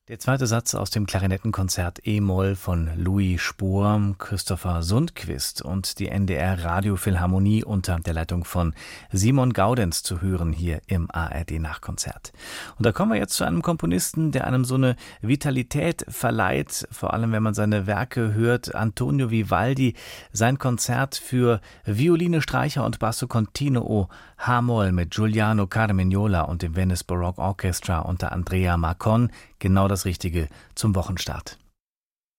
Der zweite Satz aus dem Klarinettenkonzert E-Moll von Louis Spohr, Christopher Sundquist und die NDR Radiophilharmonie unter der Leitung von Simon Gaudenz zu hören hier im ARD Nachkonzert. Und da kommen wir jetzt zu einem Komponisten, der einem so eine Vitalität verleiht, vor allem wenn man seine Werke hört. Antonio Vivaldi, sein Konzert für Violine, Streicher und Basso Continuo H-Moll mit Giuliano Carmignola und dem Venice Baroque Orchestra unter Andrea Marcon. Genau das Richtige zum Wochenstart.